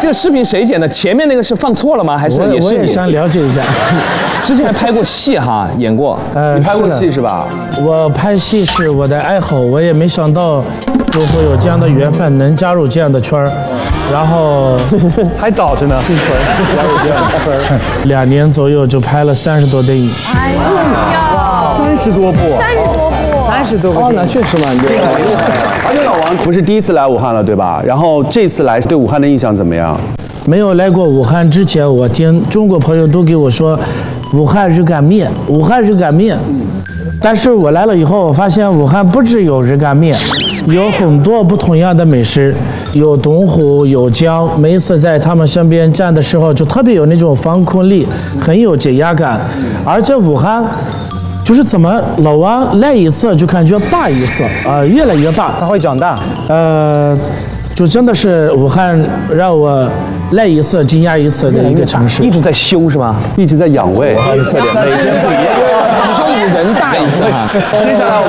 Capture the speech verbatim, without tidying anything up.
这个视频谁剪的？前面那个是放错了吗？还是也是你？ 我也想了解一下。 之前还拍过戏哈，演过。 呃， 你拍过戏是吧？ 我拍戏是我的爱好，我也没想到就会有这样的缘分，能加入这样的圈儿。然后还早着呢，进圈加入这样的圈儿。 两年左右就拍了三十多电影。 哎呀， 三十多部， 三十多部， 三十多部。哦，那确实蛮厉害。而且老王不是第一次来武汉了，对吧？然后这次来对武汉的印象怎么样？ 没有来过武汉之前，我听中国朋友都给我说，武汉热干面，武汉热干面。但是我来了以后，我发现武汉不只有热干面，有很多不同样的美食，有东湖，有江。每一次在他们身边站的时候，就特别有那种防空力，很有解压感。而且武汉。就是怎么老王来一次就感觉大一次啊、呃，越来越大， 它会长大。 呃，就真的是武汉让我来一次惊讶一次的一个城市。 一直在修是吗？ 一直在养胃。 每天不一样。你说你人大一次哈。 接下来我们。